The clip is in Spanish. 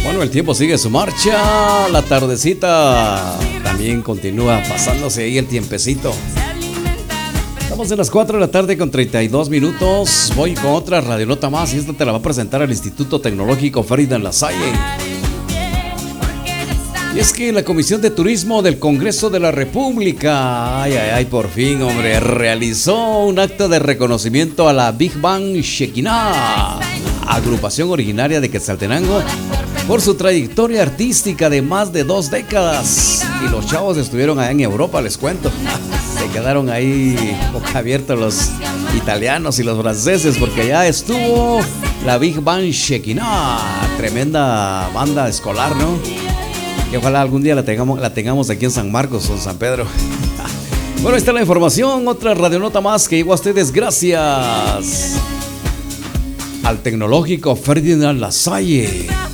Bueno, el tiempo sigue su marcha. La tardecita también continúa pasándose ahí el tiempecito. Estamos en las 4 de la tarde con 32 minutos. Voy con otra radionota más y esta te la va a presentar el Instituto Tecnológico Ferdinand Lasalle. Y es que la Comisión de Turismo del Congreso de la República, por fin, hombre, realizó un acto de reconocimiento a la Big Band Shekinah, agrupación originaria de Quetzaltenango, por su trayectoria artística de más de 2 décadas. Y los chavos estuvieron allá en Europa, les cuento. Se quedaron ahí boca abierta los italianos y los franceses, porque allá estuvo la Big Band Shekinah, tremenda banda escolar, ¿no? Que ojalá algún día la tengamos aquí en San Marcos o en San Pedro. Bueno, ahí está la información. Otra radionota más que llegó a ustedes gracias al Tecnológico Ferdinand Lasalle.